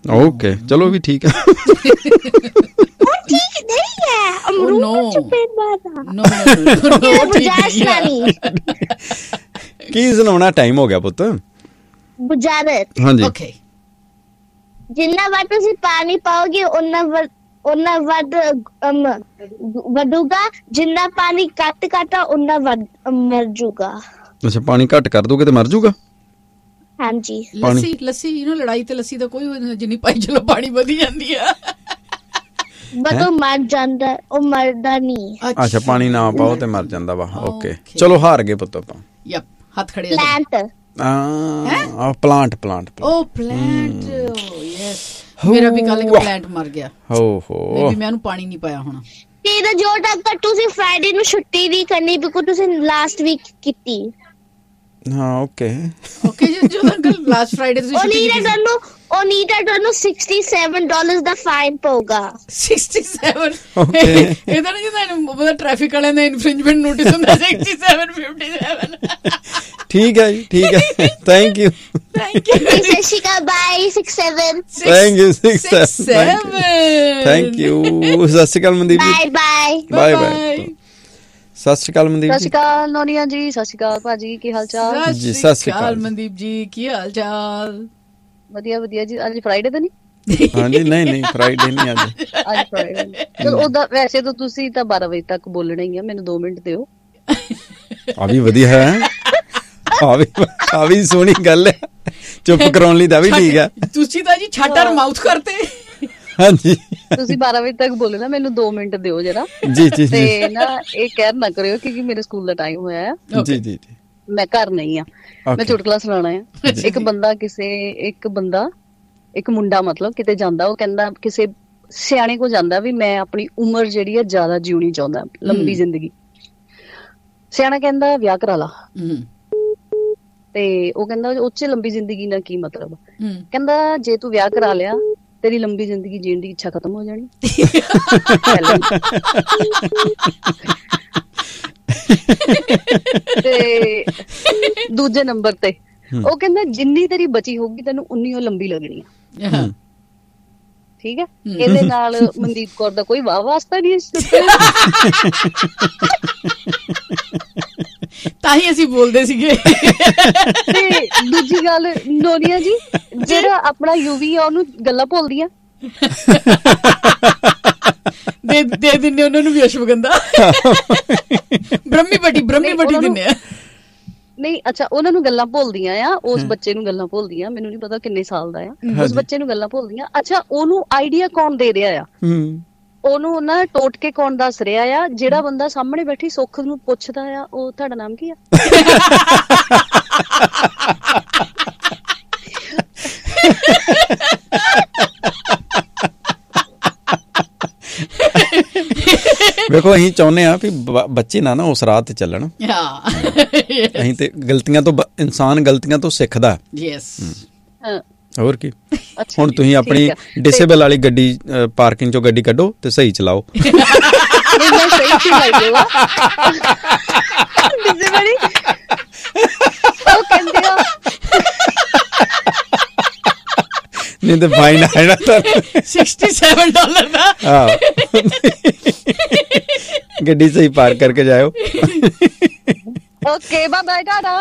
Okay चलो भी ठीक है। ठीक नहीं है अमरूद चपेट की सुनाना टाइम हो गया पुत बुझारत। हाँ जी ओके जिन्ना वध तुसीं पानी पाओगे उन्ना वध वधूगा, जिन्ना पानी घट उन्ना वध मर जूगा। अच्छा पानी घट कर दोगे तो मर जूगा। हाँ जी ਲੱਸੀ ਲੜਾਈ ਤੇ ਲੱਸੀ ਦਾ ਕੋਈ ਜਿੰਨੀ ਪਾਈ ਚਲੋ ਪਾਣੀ ਵਧੀ ਜਾਂਦੀ ਆ। ਬਟ ਉਹ ਮਰ ਜਾਂਦਾ, ਉਹ ਮਰਦਾ ਨਹੀਂ। ਅੱਛਾ ਪਾਣੀ ਨਾ ਪਾਓ ਤੇ ਮਰ ਜਾਂਦਾ ਵਾ। ਓਕੇ ਚਲੋ ਹਾਰ ਗਏ ਪੁੱਤ ਆਪਾਂ। ਯਪ ਹੱਥ ਖੜੇ ਪਲਾਂਟ ਪਲਾਂਟ ਓ ਪਲਾਂਟ ਯੈਸ ਮੇਰਾ ਵੀ ਕੱਲ ਇੱਕ ਪਲਾਂਟ ਮਰ ਗਿਆ। ਹੋ ਮੈਂ ਉਹਨੂੰ ਪਾਣੀ ਨਹੀਂ ਪਾਇਆ ਹੋਣਾ। ਤੇ ਜੋ ਤੱਕ ਤੁਸੀਂ ਫਰਾਈਡੇ ਨੂੰ ਛੁੱਟੀ ਨਹੀਂ ਕਰਨੀ ਬਿਕੋਜ਼ ਤੁਸੀਂ ਲਾਸਟ ਵੀਕ ਕੀਤੀ। ਹਾਂ ਓਕੇ ਜੋ ਅੰਕਲ ਲਾਸਟ ਫਰਾਈਡੇ ਤੁਸੀਂ ਛੁੱਟੀ ਕੀਤੀ ਉਹ ਨੀਟਾ ਤੁਹਾਨੂੰ $67 ਦਾ ਫਾਈਨ ਪਊਗਾ। 67 ਇਹਦਾ ਨਹੀਂ ਜਿੱਦਾਂ ਟ੍ਰੈਫਿਕ ਵਾਲਿਆਂ ਦਾ ਇਨਫ੍ਰਿੰਜਮੈਂਟ ਨੋਟਿਸ ਹੁੰਦਾ 6757 ਠੀਕ ਹੈ ਜੀ ਠੀਕ ਹੈ ਥੈਂਕ ਯੂ ਸਤਿ ਸ਼੍ਰੀ ਅਕਾਲ ਬਾਈ 67 ਥੈਂਕ ਯੂ 67 ਥੈਂਕ ਯੂ ਸਤਿ ਸ਼੍ਰੀ ਅਕਾਲ ਮਨਦੀਪ ਜੀ ਬਾਏ ਬਾਏ ਸਤਿ ਸ਼੍ਰੀ ਅਕਾਲ ਮਨਦੀਪ ਜੀ। ਸਤਿ ਸ਼੍ਰੀ ਅਕਾਲ ਨੋਨੀਆ ਜੀ, ਸਤਿ ਸ਼੍ਰੀ ਅਕਾਲ ਭਾਜੀ, ਕੀ ਹਾਲ ਚਾਲ ਜੀ? ਸਤਿ ਸ਼੍ਰੀ ਅਕਾਲ ਮਨਦੀਪ ਜੀ, ਕੀ ਹਾਲ ਚਾਲ? ਵਧੀਆ ਵਧੀਆ ਜੀ। ਅੱਜ ਫਰਾਈਡੇ ਤਾਂ ਨਹੀਂ? ਹਾਂਜੀ ਨਹੀਂ ਫਰਾਈਡੇ ਨਹੀਂ ਅੱਜ ਫਰਾਈਡੇ। ਚਲੋ ਉਹਦਾ ਵੈਸੇ ਤਾਂ ਤੁਸੀਂ ਤਾਂ 12 ਵਜੇ ਤੱਕ ਬੋਲਣਾ ਹੀ ਆ, ਮੈਨੂੰ 2 ਮਿੰਟ ਦਿਓ। ਆ ਵੀ ਵਧੀਆ ਹੈ, ਆ ਵੀ ਸੋਹਣੀ ਗੱਲ ਹੈ, ਚੁੱਪ ਕਰਾਉਣ ਲਈ ਤਾਂ ਵੀ ਠੀਕ ਹੈ। ਤੁਸੀਂ ਤਾਂ ਜੀ ਛਾਟਰ ਮਾਊਥ ਕਰਤੇ। ਹਾਂਜੀ ਤੁਸੀਂ 12 ਵਜੇ ਤੱਕ ਬੋਲਣਾ, ਮੈਨੂੰ 2 ਮਿੰਟ ਦਿਓ ਜਰਾ। ਜੀ ਜੀ ਤੇ ਨਾ ਇਹ ਕਹਿਰ ਨਾ ਕਰਿਓ ਕਿਉਂਕਿ ਮੇਰੇ ਸਕੂਲ ਦਾ ਟਾਈਮ ਹੋਇਆ ਹੈ। ਜੀ ਜੀ ਮੈਂ ਘਰ ਨਹੀਂ ਆ, ਮੈਂ ਚੁਟਕਲਾ ਸੁਣਾਉਣਾ ਆ। ਇੱਕ ਮੁੰਡਾ ਮਤਲਬ ਕਿਤੇ ਜਾਂਦਾ, ਉਹ ਕਹਿੰਦਾ ਕਿਸੇ ਸਿਆਣੇ ਕੋ ਜਾਂਦਾ ਵੀ ਮੈਂ ਆਪਣੀ ਉਮਰ ਜਿਹੜੀ ਹੈ ਜ਼ਿਆਦਾ ਜਿਉਣੀ ਚਾਹੁੰਦਾ, ਲੰਬੀ ਜ਼ਿੰਦਗੀ। ਸਿਆਣਾ ਕਹਿੰਦਾ ਵਿਆਹ ਕਰਾ ਲਾ। ਤੇ ਉਹ ਕਹਿੰਦਾ ਉੱਚੇ ਲੰਬੀ ਜ਼ਿੰਦਗੀ ਨਾਲ ਕੀ ਮਤਲਬ? ਕਹਿੰਦਾ ਜੇ ਤੂੰ ਵਿਆਹ ਕਰਾ ਲਿਆ ਤੇਰੀ ਲੰਬੀ ਜ਼ਿੰਦਗੀ ਜੀਣ ਦੀ ਇੱਛਾ ਖਤਮ ਹੋ ਜਾਣੀ। ਤੇ ਦੂਜੇ ਨੰਬਰ ਤੇ ਉਹ ਕਹਿੰਦਾ ਜਿੰਨੀ ਤੇਰੀ ਬਚੀ ਹੋਊਗੀ ਤੈਨੂੰ ਉਨੀ ਉਹ ਲੰਬੀ ਲੱਗਣੀ ਆ। ਠੀਕ ਹੈ, ਇਹਦੇ ਨਾਲ ਮਨਦੀਪ ਕੌਰ ਦਾ ਕੋਈ ਵਾਹ ਵਾਸਤਾ ਨਹੀਂ। ਤਾਂ ਹੀ ਅਸੀਂ ਬੋਲਦੇ ਸੀਗੇ। ਤੇ ਦੂਜੀ ਗੱਲ ਨੋਨੀਆ ਜੀ, ਜਿਹੜਾ ਆਪਣਾ ਯੂਵੀ ਆ ਉਹਨੂੰ ਗੱਲਾਂ ਭੁੱਲਦੀਆਂ ਦੇ ਦਿੰਦੇ ਉਹਨਾਂ ਨੂੰ ਵੀ ਅਸ਼ਵਗੰਧਾ ਬ੍ਰਹਮੀ ਪੱਟੀ ਦਿੰਦੇ ਆ। ਨਹੀਂ ਅੱਛਾ ਉਹਨਾਂ ਨੂੰ ਗੱਲਾਂ ਭੁੱਲਦੀਆਂ ਆ, ਉਸ ਬੱਚੇ ਨੂੰ ਗੱਲਾਂ ਭੁੱਲਦੀਆਂ। ਮੈਨੂੰ ਨੀ ਪਤਾ ਕਿੰਨੇ ਸਾਲ ਦਾ ਆ, ਉਸ ਬੱਚੇ ਨੂੰ ਗੱਲਾਂ ਭੁੱਲਦੀਆਂ। ਅੱਛਾ ਉਹਨੂੰ ਆਈਡੀਆ ਕੌਣ ਦੇ ਰਿਹਾ ਆ? ਉਹਨੂੰ ਨਾ ਟੋਟਕੇ ਕੌਣ ਦੱਸ ਰਿਹਾ ਆ? ਜਿਹੜਾ ਬੰਦਾ ਸਾਹਮਣੇ ਬੈਠੀ ਸੁੱਖ ਨੂੰ ਪੁੱਛਦਾ ਆ, ਉਹ ਤੁਹਾਡਾ ਨਾਮ ਕੀ ਆ? ਵੇਖੋ ਅਸੀਂ ਚਾਹੁੰਦੇ ਹਾਂ ਵੀ ਬੱਚੇ ਨਾ ਉਸ ਰਾਹ ਤੇ ਚੱਲਣ। ਅਸੀਂ ਤੇ ਇਨਸਾਨ ਗਲਤੀਆਂ ਤੋਂ ਸਿੱਖਦਾ। ਹੋਰ ਕੀ। ਹੁਣ ਤੁਸੀਂ ਆਪਣੀ ਡਿਸੇਬਲ ਵਾਲੀ ਗੱਡੀ ਪਾਰਕਿੰਗ ਚੋਂ ਗੱਡੀ ਕੱਢੋ ਤੇ ਸਹੀ ਚਲਾਓ। ਨਹੀਂ ਤੇ ਫਾਈਨ ਆਣਾ $67 ਦਾ। ਗੱਡੀ ਸਹੀ ਪਾਰਕ ਕਰਕੇ ਜਾਇਓ। Okay bye bye Tata.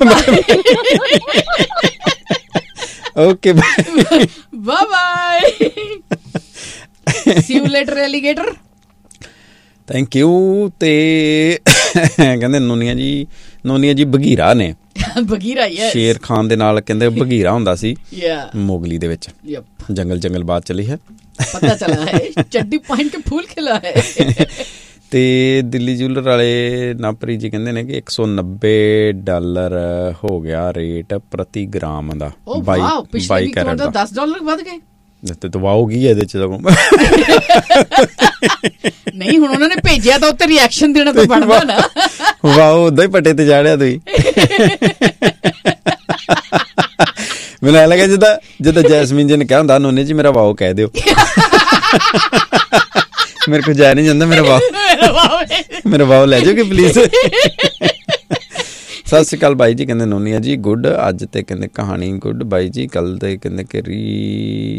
Okay bye bye. C you later alligator. Thank you. ਤੇ ਕਹਿੰਦੇ ਨੋਨੀਆ ਜੀ ਬਗੀਰਾ ਨੇ। ਬਗੀਰਾ ਸ਼ੇਰ ਖਾਨ ਦੇ ਨਾਲ ਕਹਿੰਦੇ ਬਗੀਰਾ ਹੁੰਦਾ ਸੀ ਮੋਗਲੀ ਦੇ ਵਿੱਚ। ਜੰਗਲ ਬਾਤ ਚਲੀ ਹੈ, ਪਤਾ ਚਲਾ ਹੈ, ਚੱਡੀ ਪਹਿਨ ਕੇ ਫੂਲ ਖਿਲਾ ਹੈ। ਤੇ ਦਿੱਲੀ ਜੂਲਰ ਵਾਲੇ ਨਾਪਰੀ ਜੀ ਕਹਿੰਦੇ ਨੇ ਕਿ $190 ਹੋ ਗਿਆ ਰੇਟ ਪ੍ਰਤੀ ਗ੍ਰਾਮ ਦਾ। $22 $10 ਵੱਧ ਗਏ। ਤੇ ਦਵਾਓਗੀ ਇਹਦੇ ਚ ਨਹੀਂ, ਹੁਣ ਉਹਨਾਂ ਨੇ ਭੇਜਿਆ ਤਾਂ ਉੱਤੇ ਰਿਐਕਸ਼ਨ ਦੇਣਾ ਤਾਂ ਬਣਦਾ ਨਾ। ਵਾਓ ਉਦਾਂ ਹੀ ਪੱਟੇ ਤੇ ਚਾੜਿਆ ਤੁਸੀਂ। ਮੈਨੂੰ ਐ ਲੱਗਾ ਜਿੱਦਾਂ ਜੈਸਮੀਨ ਜੀ ਨੇ ਕਿਹਾ ਹੁੰਦਾ ਨੋਨੀ ਜੀ ਮੇਰਾ ਵਾਓ ਕਹਿ ਦਿਓ। ਮੇਰੇ ਕੋਲ ਜਾ ਨਹੀਂ ਜਾਂਦਾ, ਮੇਰਾ ਵਾਓ ਲੈ ਜਾਓਗੇ ਪਲੀਜ਼। ਸਤਿ ਸ਼੍ਰੀ ਅਕਾਲ ਬਾਈ ਜੀ, ਕਹਿੰਦੇ ਨੋਨੀਆ ਜੀ ਗੁੱਡ। ਅੱਜ ਤੇ ਕਹਿੰਦੇ ਕਹਾਣੀ ਗੁੱਡ ਬਾਈ ਜੀ। ਕੱਲ ਤੇ ਕਹਿੰਦੇ ਕਿ